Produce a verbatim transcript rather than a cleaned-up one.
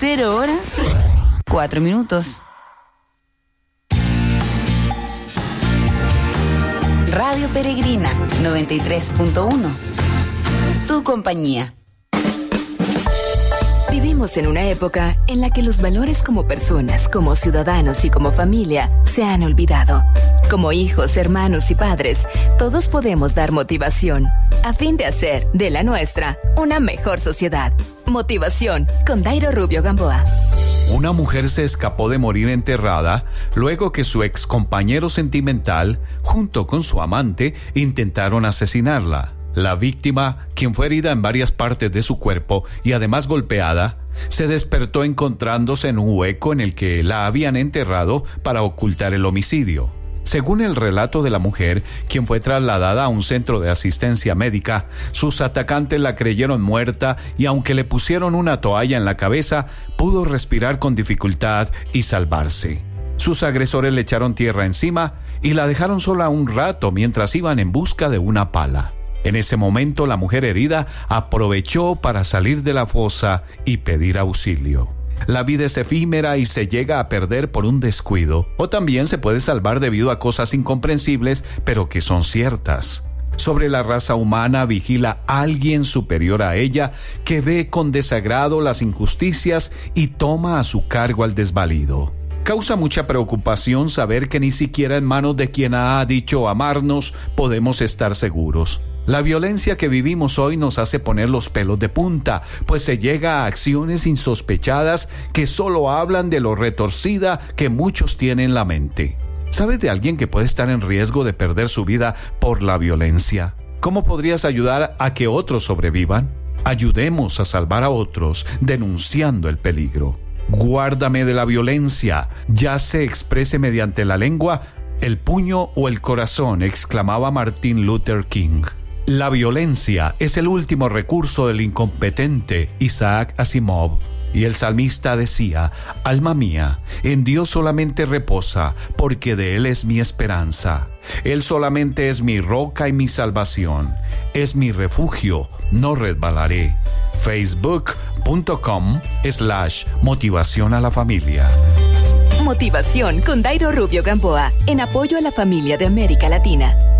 Cero horas, cuatro minutos. Radio Peregrina noventa y tres punto uno. Tu compañía. Vivimos en una época en la que los valores como personas, como ciudadanos y como familia se han olvidado. Como hijos, hermanos y padres, todos podemos dar motivación a fin de hacer de la nuestra una mejor sociedad. Motivación con Dairo Rubio Gamboa. Una mujer se escapó de morir enterrada luego que su ex compañero sentimental, junto con su amante, intentaron asesinarla. La víctima, quien fue herida en varias partes de su cuerpo y además golpeada, se despertó encontrándose en un hueco en el que la habían enterrado para ocultar el homicidio. Según el relato de la mujer, quien fue trasladada a un centro de asistencia médica, sus atacantes la creyeron muerta y aunque le pusieron una toalla en la cabeza, pudo respirar con dificultad y salvarse. Sus agresores le echaron tierra encima y la dejaron sola un rato mientras iban en busca de una pala. En ese momento, la mujer herida aprovechó para salir de la fosa y pedir auxilio. La vida es efímera y se llega a perder por un descuido, o también se puede salvar debido a cosas incomprensibles, pero que son ciertas. Sobre la raza humana vigila alguien superior a ella que ve con desagrado las injusticias y toma a su cargo al desvalido. Causa mucha preocupación saber que ni siquiera en manos de quien ha dicho amarnos podemos estar seguros. La violencia que vivimos hoy nos hace poner los pelos de punta, pues se llega a acciones insospechadas que solo hablan de lo retorcida que muchos tienen en la mente. ¿Sabes de alguien que puede estar en riesgo de perder su vida por la violencia? ¿Cómo podrías ayudar a que otros sobrevivan? Ayudemos a salvar a otros denunciando el peligro. Guárdame de la violencia, ya se exprese mediante la lengua, el puño o el corazón, exclamaba Martin Luther King. La violencia es el último recurso del incompetente Isaac Asimov. Y el salmista decía: alma mía, en Dios solamente reposa, porque de Él es mi esperanza. Él solamente es mi roca y mi salvación. Es mi refugio, no resbalaré. Facebook.com slash motivación a la familia. Motivación con Dairo Rubio Gamboa, en apoyo a la familia de América Latina.